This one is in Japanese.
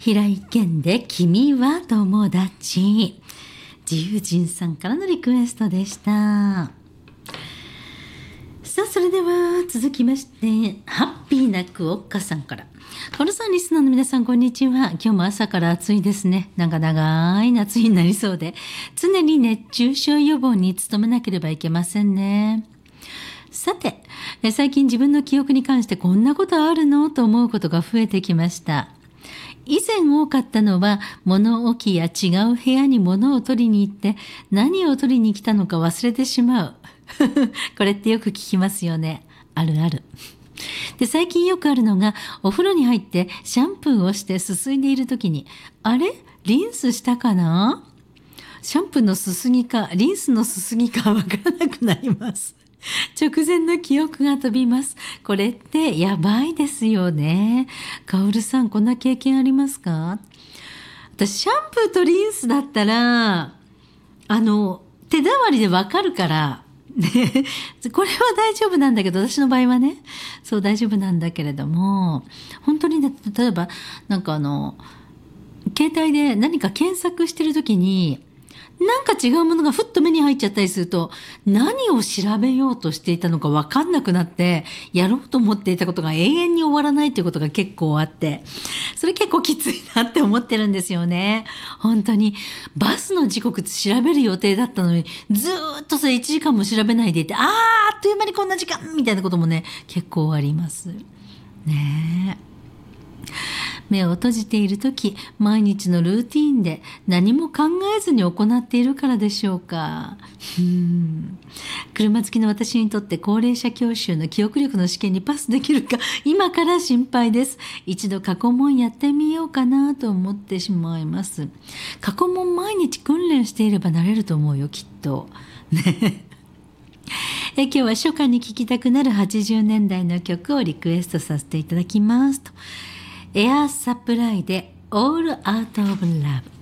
平井堅で君は友達。自由人さんからのリクエストでした。さあ、それでは続きまして、ハッピーなクオッカさんから。コロさんリスナーの皆さん、こんにちは。今日も朝から暑いですね。なんか長い夏になりそうで、常に熱中症予防に努めなければいけませんね。さて、最近自分の記憶に関してこんなことあるのと思うことが増えてきました。以前多かったのは、物置や違う部屋に物を取りに行って、何を取りに来たのか忘れてしまう。これってよく聞きますよね。あるある。で、最近よくあるのが、お風呂に入ってシャンプーをしてすすいでいるときに、あれ？リンスしたかな？シャンプーのすすぎか、リンスのすすぎかわからなくなります。直前の記憶が飛びます。これってやばいですよね。カオルさん、こんな経験ありますか？私、シャンプーとリンスだったら、手触りでわかるから、これは大丈夫なんだけど、私の場合はね、そう大丈夫なんだけれども、本当にね、例えば、携帯で何か検索してるときに、なんか違うものがふっと目に入っちゃったりすると、何を調べようとしていたのか分かんなくなって、やろうと思っていたことが永遠に終わらないということが結構あって、それ結構きついなって思ってるんですよね。本当に、バスの時刻調べる予定だったのに、ずーっとそれ1時間も調べないでいて、あっという間にこんな時間みたいなこともね、結構あります。ねえ。目を閉じているとき、毎日のルーティーンで何も考えずに行っているからでしょうか。車好きの私にとって高齢者教習の記憶力の試験にパスできるか、今から心配です。一度過去問やってみようかなと思ってしまいます。過去問毎日訓練していればなれると思うよ、きっと。ね。今日は初夏に聴きたくなる80年代の曲をリクエストさせていただきますと。エアーサプライで All Out of Love。